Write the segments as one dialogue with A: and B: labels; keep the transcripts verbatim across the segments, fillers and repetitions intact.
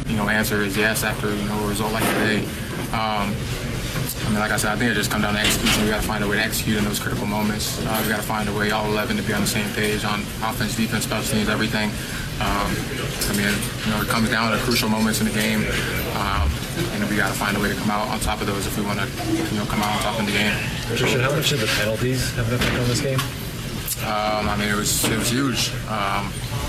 A: you know, answer is yes after, you know, a result like today. Um, I mean, like I said, I think it just comes down to execution. We got to find a way to execute in those critical moments. Uh, we got to find a way, all eleven, to be on the same page on offense, defense, special teams, everything. Um, I mean, you know, it comes down to crucial moments in the game, um, and we got to find a way to come out on top of those if we want to, you know, come out on top in the game.
B: Christian, how much did the penalties have an effect on this game?
A: Um, I mean, it was it was huge. Um,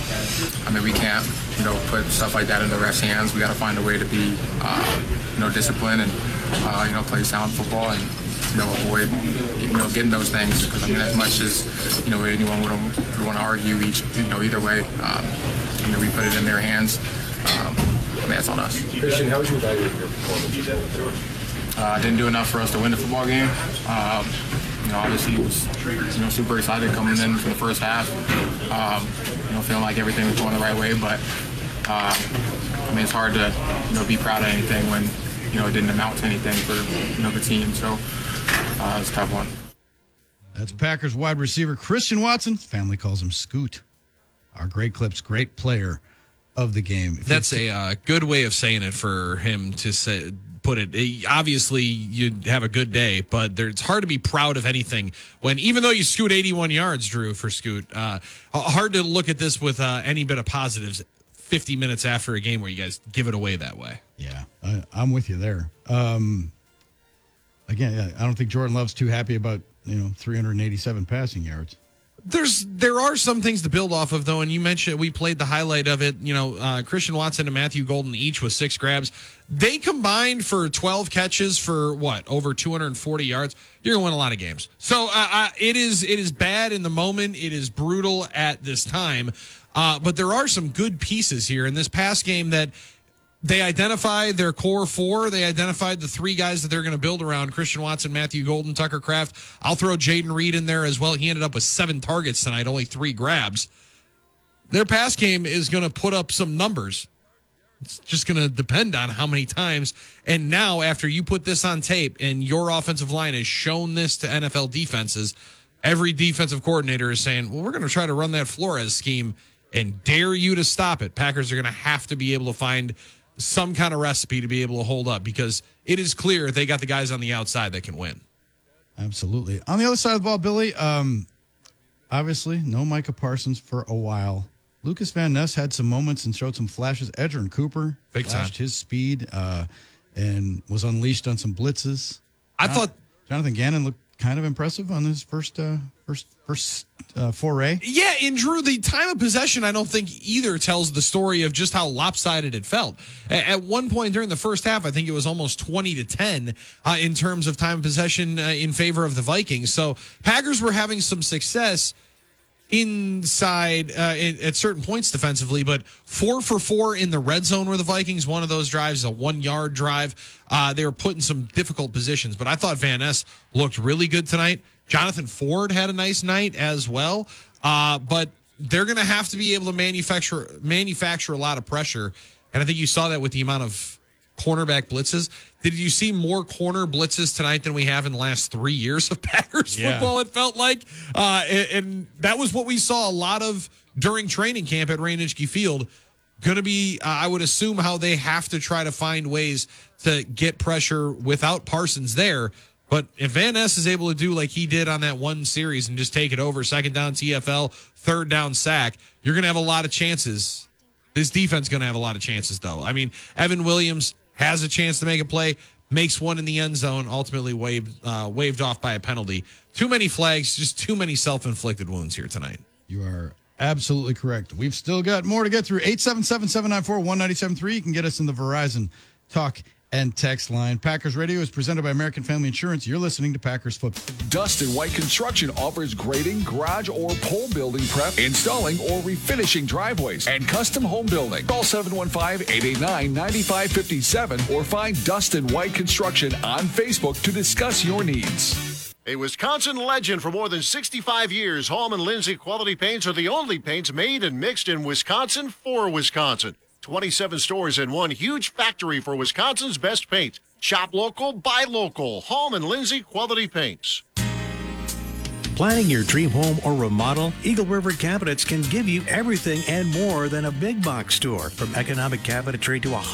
A: I mean, we can't, you know, put stuff like that in the refs' hands. We got to find a way to be, uh, you know, disciplined and, uh, you know, play sound football and, you know, avoid, you know, getting those things. Because I mean, as much as, you know, anyone would, would want to argue each, you know, either way, um, you know, we put it in their hands. Um, I mean, that's on us.
B: Christian, how would you evaluate your performance?
A: Uh, didn't do enough for us to win the football game. Um, you know, obviously, it was, you know, super excited coming in for the first half. Um, you know, feeling like everything was going the right way, but uh, I mean, it's hard to, you know, be proud of anything when, you know, it didn't amount to anything for, you know, the team. So uh, it's a tough one.
C: That's Packers wide receiver Christian Watson. Family calls him Scoot. Our Great Clips great player of the game. If
D: That's a uh, good way of saying it for him to say. Put it. Obviously, you'd have a good day, but there, it's hard to be proud of anything when, even though you scoot eighty-one yards, Drew, for Scoot, uh, hard to look at this with uh, any bit of positives fifty minutes after a game where you guys give it away that way.
C: Yeah, I, I'm with you there. Um, again, yeah, I don't think Jordan Love's too happy about, you know, three hundred eighty-seven passing yards.
D: There's there are some things to build off of, though, and you mentioned we played the highlight of it. You know, uh, Christian Watson and Matthew Golden each with six grabs. They combined for twelve catches for what, over two hundred forty yards. You're gonna win a lot of games. So uh, uh, it is it is bad in the moment. It is brutal at this time, uh, but there are some good pieces here in this past game that. They identified their core four. They identified the three guys that they're going to build around: Christian Watson, Matthew Golden, Tucker Kraft. I'll throw Jaden Reed in there as well. He ended up with seven targets tonight, only three grabs. Their pass game is going to put up some numbers. It's just going to depend on how many times. And now, after you put this on tape and your offensive line has shown this to N F L defenses, every defensive coordinator is saying, well, we're going to try to run that Flores scheme and dare you to stop it. Packers are going to have to be able to find some kind of recipe to be able to hold up, because it is clear they got the guys on the outside that can win.
C: Absolutely. On the other side of the ball, Billy, um, obviously no Micah Parsons for a while. Lucas Van Ness had some moments and showed some flashes. Edgerrin Cooper
D: Big
C: flashed
D: time.
C: his speed uh, and was unleashed on some blitzes.
D: I
C: Jon-
D: thought
C: Jonathan Gannon looked kind of impressive on his first uh, first first uh, foray.
D: Yeah, and Drew, the time of possession, I don't think either tells the story of just how lopsided it felt. At one point during the first half, I think it was almost twenty to ten uh, in terms of time of possession uh, in favor of the Vikings. So Packers were having some success inside uh, in, at certain points defensively, but four for four in the red zone were the Vikings. One of those drives is a one-yard drive. Uh, they were put in some difficult positions, but I thought Van Ness looked really good tonight. Jonathan Ford had a nice night as well, uh, but they're going to have to be able to manufacture manufacture a lot of pressure, and I think you saw that with the amount of cornerback blitzes. Did you see more corner blitzes tonight than we have in the last three years of Packers
C: Yeah.
D: football, it felt like? Uh, and, and that was what we saw a lot of during training camp at Reinitschke Field. Going to be, uh, I would assume, how they have to try to find ways to get pressure without Parsons there. But if Van Ness is able to do like he did on that one series and just take it over, second down T F L, third down sack, you're going to have a lot of chances. This defense is going to have a lot of chances, though. I mean, Evan Williams has a chance to make a play, makes one in the end zone, ultimately waved, uh, waved off by a penalty. Too many flags, just too many self-inflicted wounds here tonight.
C: You are absolutely correct. We've still got more to get through. eight seven seven, seven nine four, one nine seven three. You can get us in the Verizon Talk and text line. Packers Radio is presented by American Family Insurance. You're listening to Packers Football.
E: Dustin White Construction offers grading, garage, or pole building prep, installing or refinishing driveways, and custom home building. Call seven one five, eight eight nine, nine five five seven or find Dustin White Construction on Facebook to discuss your needs.
F: A Wisconsin legend for more than sixty-five years, Hallman and Lindsay Quality Paints are the only paints made and mixed in Wisconsin for Wisconsin. twenty-seven stores and one huge factory for Wisconsin's best paint. Shop local, buy local. Hallman and Lindsay Quality Paints.
G: Planning your dream home or remodel? Eagle River Cabinets can give you everything and more than a big box store. From economic cabinetry to a